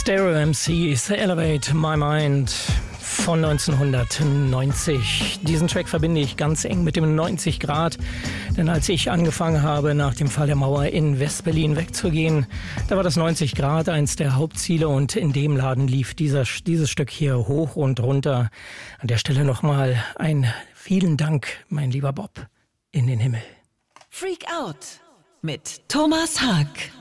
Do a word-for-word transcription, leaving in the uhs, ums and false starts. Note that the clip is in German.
Stereo M Cs, Elevate My Mind von neunzehnhundertneunzig. Diesen Track verbinde ich ganz eng mit dem neunzig Grad, denn als ich angefangen habe, nach dem Fall der Mauer in West-Berlin wegzugehen, da war das neunzig Grad eins der Hauptziele und in dem Laden lief dieser, dieses Stück hier hoch und runter. An der Stelle nochmal ein vielen Dank, mein lieber Bob, in den Himmel. Freak Out mit Thomas Haag.